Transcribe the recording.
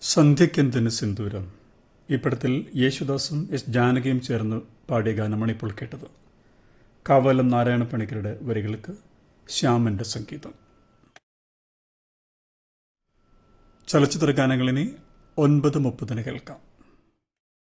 സന്ധ്യക്കെന്തിന് സിന്ദൂരം. ഈ പടത്തിൽ യേശുദാസും എസ് ജാനകിയും ചേർന്ന് പാടിയ ഗാനമാണ് ഇപ്പോൾ കേട്ടത്. കാവാലം നാരായണ പണിക്കരുടെ വരികൾക്ക് ശ്യാമന്റെ സംഗീതം. ചലച്ചിത്ര ഗാനങ്ങളിനി 9:30 കേൾക്കാം.